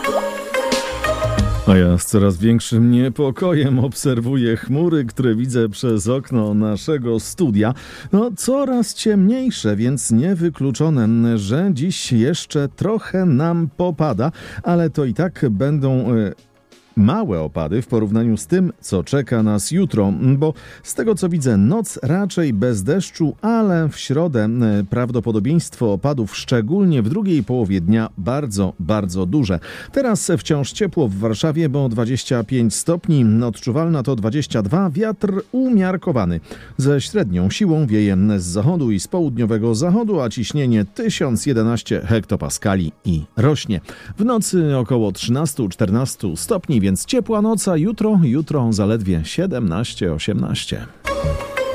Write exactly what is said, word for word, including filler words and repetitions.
A ja z coraz większym niepokojem obserwuję chmury, które widzę przez okno naszego studia. No, coraz ciemniejsze, więc niewykluczone, że dziś jeszcze trochę nam popada, ale to i tak będą E, małe opady w porównaniu z tym, co czeka nas jutro, bo z tego co widzę, noc raczej bez deszczu, ale w środę prawdopodobieństwo opadów, szczególnie w drugiej połowie dnia, bardzo, bardzo duże. Teraz wciąż ciepło w Warszawie, bo dwadzieścia pięć stopni, odczuwalna to dwadzieścia dwa, wiatr umiarkowany. Ze średnią siłą wieje z zachodu i z południowego zachodu, a ciśnienie tysiąc jedenaście hektopaskali i rośnie. W nocy około trzynaście czternaście stopni, więc ciepła noc, a jutro, jutro zaledwie siedemnaście osiemnaście.